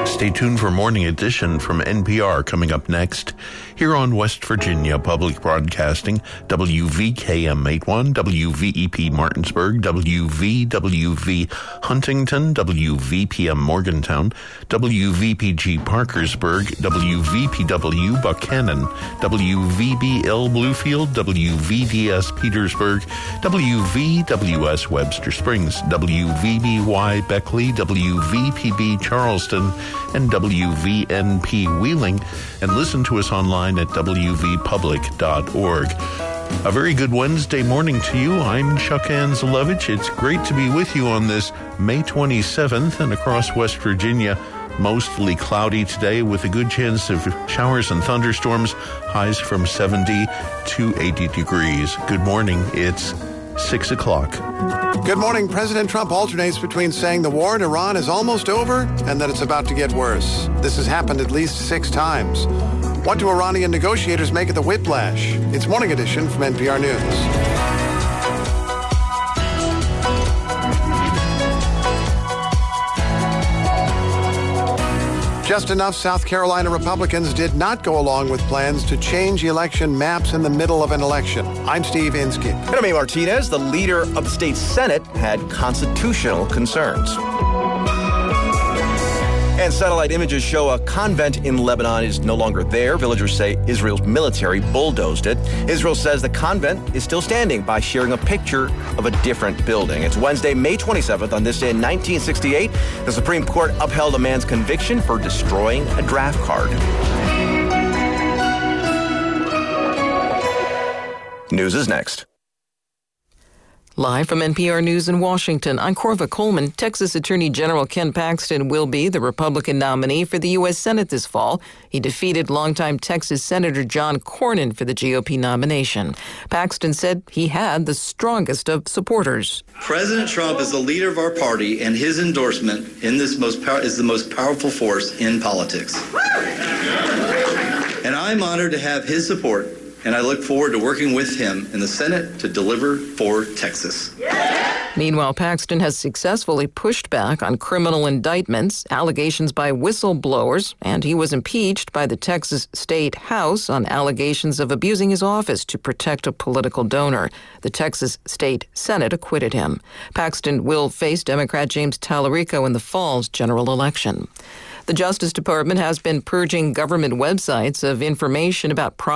Stay tuned for Morning Edition from NPR coming up next. Here on West Virginia Public Broadcasting, WVKM 81, WVEP Martinsburg, WVWV Huntington, WVPM Morgantown, WVPG Parkersburg, WVPW Buchanan, WVBL Bluefield, WVDS Petersburg, WVWS Webster Springs, WVBY Beckley, WVPB Charleston, and WVNP Wheeling, and listen to us online at wvpublic.org. A very good Wednesday morning to you. I'm Chuck Anzelevich. It's great to be with you on this May 27th, and across West Virginia, mostly cloudy today with a good chance of showers and thunderstorms, highs from 70 to 80 degrees. Good morning. It's 6 o'clock. Good morning. President Trump alternates between saying the war in Iran is almost over and that it's about to get worse. This has happened at least 6 times. What do Iranian negotiators make of the whiplash? It's Morning Edition from NPR News. Just enough South Carolina Republicans did not go along with plans to change election maps in the middle of an election. I'm Steve Inskeep. And I'm A. Martinez. The leader of the state Senate had constitutional concerns. And satellite images show a convent in Lebanon is no longer there. Villagers say Israel's military bulldozed it. Israel says the convent is still standing by sharing a picture of a different building. It's Wednesday, May 27th. On this day in 1968, the Supreme Court upheld a man's conviction for destroying a draft card. News is next. Live from NPR News in Washington, I'm Corva Coleman. Texas Attorney General Ken Paxton will be the Republican nominee for the U.S. Senate this fall. He defeated longtime Texas Senator John Cornyn for the GOP nomination. Paxton said he had the strongest of supporters. President Trump is the leader of our party, and his endorsement in this is the most powerful force in politics. And I'm honored to have his support. And I look forward to working with him in the Senate to deliver for Texas. Meanwhile, Paxton has successfully pushed back on criminal indictments, allegations by whistleblowers, and he was impeached by the Texas State House on allegations of abusing his office to protect a political donor. The Texas State Senate acquitted him. Paxton will face Democrat James Tallarico in the fall's general election. The Justice Department has been purging government websites of information about